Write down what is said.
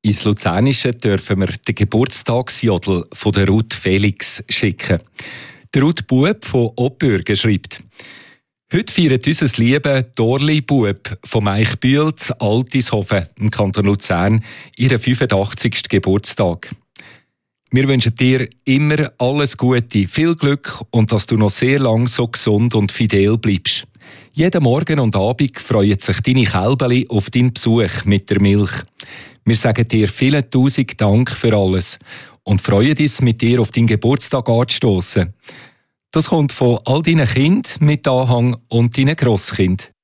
Ins Luzernische dürfen wir den Geburtstagsjodel von der Ruth Felix schicken. Der Ruth Bub von Oppürgen schreibt: Heute feiert unser liebe Dorli Bub vom Eichbühl zu Altishofen im Kanton Luzern ihren 85. Geburtstag. Wir wünschen dir immer alles Gute, viel Glück und dass du noch sehr lang so gesund und fidel bleibst. Jeden Morgen und Abend freuen sich deine Kälbeli auf deinen Besuch mit der Milch. Wir sagen dir vielen tausend Dank für alles und freuen uns, mit dir auf deinen Geburtstag anzustossen. Das kommt von all deinen Kindern mit Anhang und deinen Grosskindern.